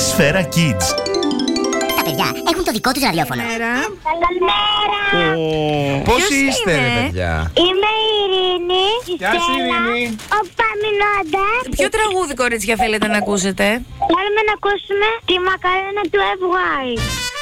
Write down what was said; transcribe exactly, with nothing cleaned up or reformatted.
Σφαίρα Kids. Τα παιδιά έχουν το δικό τους ραδιόφωνο. Καλημέρα. Πώς είστε, ρε παιδιά? Είμαι η Ειρήνη. Γεια σου, Ειρήνη. Ο Παμινόντα. Ποιο τραγούδι, κορίτσια, θέλετε να ακούσετε? Θέλουμε να ακούσουμε τη μακαρένα του εφ γουάι.